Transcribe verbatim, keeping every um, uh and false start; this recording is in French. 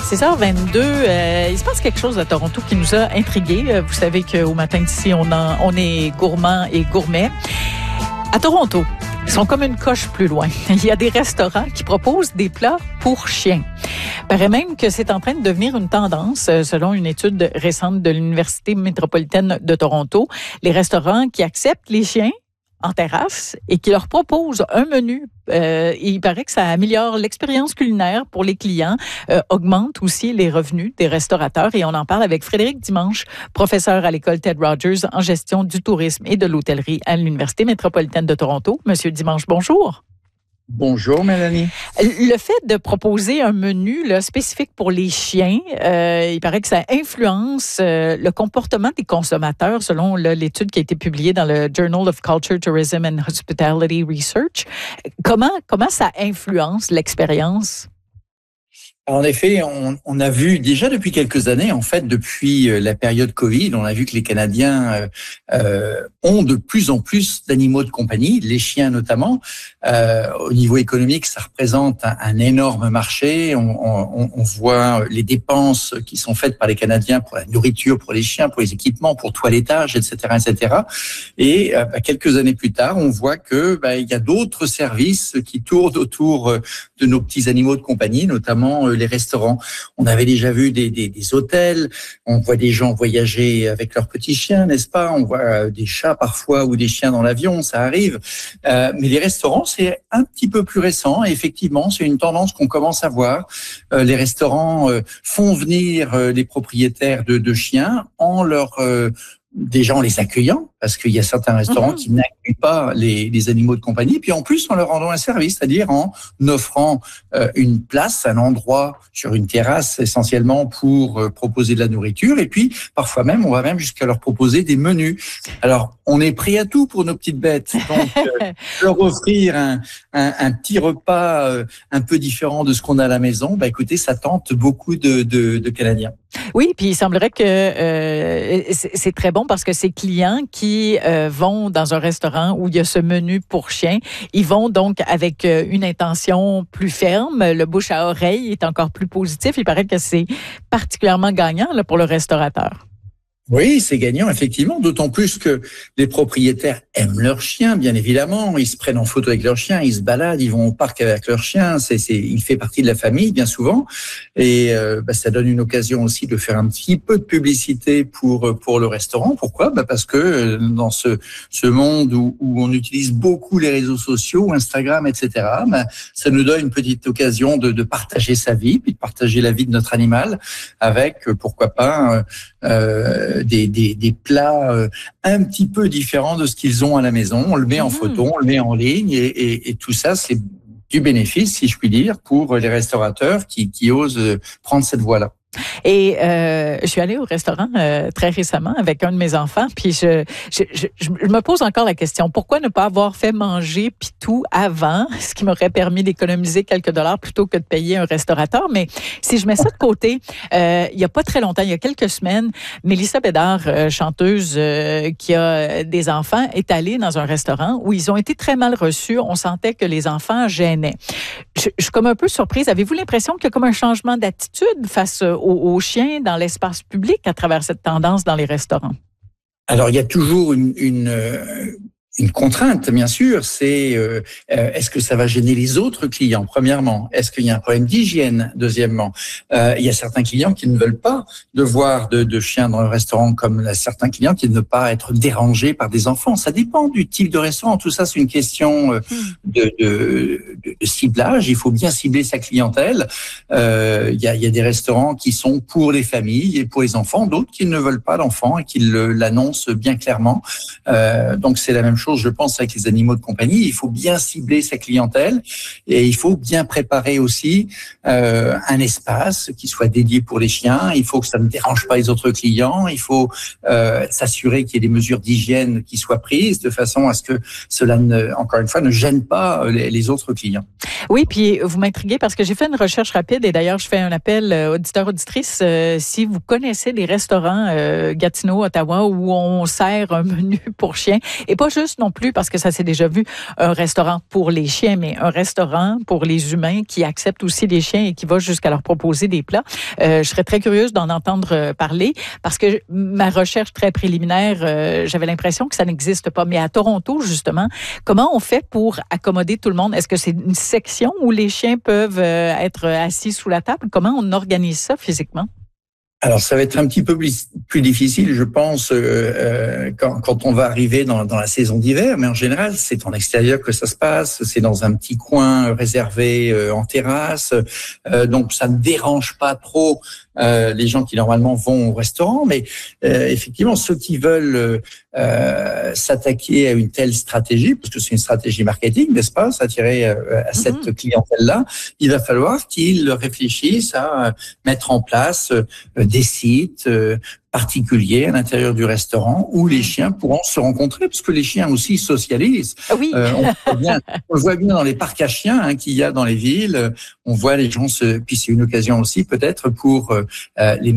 six heures vingt-deux, euh, il se passe quelque chose à Toronto qui nous a intrigués. Vous savez qu'au matin d'ici, on, en, on est gourmand et gourmet. À Toronto, ils sont comme une coche plus loin. Il y a des restaurants qui proposent des plats pour chiens. Il paraît même que c'est en train de devenir une tendance, selon une étude récente de l'Université métropolitaine de Toronto. Les restaurants qui acceptent les chiens en terrasse et qui leur propose un menu. Euh, il paraît que ça améliore l'expérience culinaire pour les clients, euh, augmente aussi les revenus des restaurateurs et on en parle avec Frédéric Dimanche, professeur à l'école Ted Rogers en gestion du tourisme et de l'hôtellerie à l'Université métropolitaine de Toronto. Monsieur Dimanche, bonjour. Bonjour, Mélanie. Le fait de proposer un menu là, spécifique pour les chiens, euh, il paraît que ça influence euh, le comportement des consommateurs, selon là, l'étude qui a été publiée dans le Journal of Culture, Tourism and Hospitality Research. Comment, comment ça influence l'expérience? En effet, on, on a vu déjà depuis quelques années, en fait, depuis la période Covid, on a vu que les Canadiens euh, ont de plus en plus d'animaux de compagnie, les chiens notamment. Euh, au niveau économique, ça représente un, un énorme marché. On, on, on voit les dépenses qui sont faites par les Canadiens pour la nourriture, pour les chiens, pour les équipements, pour toilettage, et cetera, et cetera. Et euh, quelques années plus tard, on voit que bah, il y a d'autres services qui tournent autour de nos petits animaux de compagnie, notamment les restaurants. On avait déjà vu des, des, des hôtels, on voit des gens voyager avec leurs petits chiens, n'est-ce pas? On voit des chats parfois ou des chiens dans l'avion, ça arrive. Euh, mais les restaurants, c'est un petit peu plus récent et effectivement, c'est une tendance qu'on commence à voir. Euh, les restaurants euh, font venir euh, les propriétaires de, de chiens en leur... Euh, déjà en les accueillant, parce qu'il y a certains restaurants mmh. qui n'accueillent pas les, les animaux de compagnie, puis en plus en leur rendant un service, c'est-à-dire en offrant euh, une place, un endroit sur une terrasse essentiellement pour euh, proposer de la nourriture, et puis parfois même, on va même jusqu'à leur proposer des menus. Alors, on est prêt à tout pour nos petites bêtes, donc euh, leur offrir un, un, un petit repas euh, un peu différent de ce qu'on a à la maison, bah écoutez, ça tente beaucoup de, de, de Canadiens. Oui, puis il semblerait que euh, c'est, c'est très bon parce que ces clients qui euh, vont dans un restaurant où il y a ce menu pour chiens, ils vont donc avec euh, une intention plus ferme. Le bouche à oreille est encore plus positif. Il paraît que c'est particulièrement gagnant là, pour le restaurateur. Oui, c'est gagnant, effectivement, d'autant plus que les propriétaires aiment leurs chiens, bien évidemment. Ils se prennent en photo avec leurs chiens, ils se baladent, ils vont au parc avec leurs chiens. C'est, c'est, il fait partie de la famille, bien souvent. Et euh, bah, ça donne une occasion aussi de faire un petit peu de publicité pour pour le restaurant. Pourquoi? Bah, parce que dans ce ce monde où, où on utilise beaucoup les réseaux sociaux, Instagram, et cetera, bah, ça nous donne une petite occasion de, de partager sa vie, puis de partager la vie de notre animal avec, pourquoi pas... Euh, Des, des, des plats euh, un petit peu différents de ce qu'ils ont à la maison. On le met en photo, on le met en ligne et, et, et tout ça, c'est du bénéfice, si je puis dire, pour les restaurateurs qui, qui osent prendre cette voie-là. Et euh, je suis allée au restaurant euh, très récemment avec un de mes enfants, puis je, je, je, je me pose encore la question, pourquoi ne pas avoir fait manger Pitou avant, ce qui m'aurait permis d'économiser quelques dollars plutôt que de payer un restaurateur. Mais si je mets ça de côté, euh, il y a pas très longtemps, il y a quelques semaines, Mélissa Bédard, euh, chanteuse euh, qui a des enfants, est allée dans un restaurant où ils ont été très mal reçus. On sentait que les enfants gênaient. Je, je suis comme un peu surprise. Avez-vous l'impression qu'il y a comme un changement d'attitude face aux, aux chiens dans l'espace public à travers cette tendance dans les restaurants? Alors, il y a toujours une, une, une contrainte, bien sûr. C'est euh, est-ce que ça va gêner les autres clients, premièrement? Est-ce qu'il y a un problème d'hygiène, deuxièmement? Euh, il y a certains clients qui ne veulent pas de voir de, de chiens dans le restaurant, comme là, certains clients qui ne veulent pas être dérangés par des enfants. Ça dépend du type de restaurant. Tout ça, c'est une question euh, de, de, de, de ciblage. Il faut bien cibler sa clientèle. Euh, il y a, il y a des restaurants qui sont pour les familles et pour les enfants, d'autres qui ne veulent pas d'enfants et qui le, l'annoncent bien clairement. Euh, donc, c'est la même chose, je pense, avec les animaux de compagnie. Il faut bien cibler sa clientèle et il faut bien préparer aussi euh, un espace qui soit dédié pour les chiens. Il faut que ça ne dérange pas les autres clients. Il faut euh, s'assurer qu'il y ait des mesures d'hygiène qui soient prises de façon à ce que cela, ne, encore une fois, ne gêne pas les, les autres clients. Oui, puis vous m'intriguez parce que j'ai fait une recherche rapide et d'ailleurs, je fais un appel euh, auditeur-auditrice. Euh, si vous connaissez des restaurants euh, Gatineau, Ottawa, où on sert un menu pour chiens, et pas juste juste non plus, parce que ça s'est déjà vu, un restaurant pour les chiens, mais un restaurant pour les humains qui accepte aussi les chiens et qui va jusqu'à leur proposer des plats. Euh, je serais très curieuse d'en entendre parler parce que ma recherche très préliminaire, euh, j'avais l'impression que ça n'existe pas. Mais à Toronto, justement, comment on fait pour accommoder tout le monde? Est-ce que c'est une section où les chiens peuvent euh, être assis sous la table? Comment on organise ça physiquement? Alors, ça va être un petit peu plus, plus difficile, je pense, euh, euh, quand, quand on va arriver dans, dans la saison d'hiver. Mais en général, c'est en extérieur que ça se passe. C'est dans un petit coin réservé euh, en terrasse. Euh, donc, ça ne dérange pas trop euh, les gens qui normalement vont au restaurant. Mais euh, effectivement, ceux qui veulent euh, s'attaquer à une telle stratégie, parce que c'est une stratégie marketing, n'est-ce pas, s'attirer euh, à cette mm-hmm. clientèle-là, il va falloir qu'ils réfléchissent à mettre en place euh, des sites euh, particuliers à l'intérieur du restaurant où les chiens pourront se rencontrer, parce que les chiens aussi socialisent. Oui. Euh, on, le voit bien, on le voit bien dans les parcs à chiens hein, qu'il y a dans les villes. On voit les gens se... Puis c'est une occasion aussi peut-être pour euh, les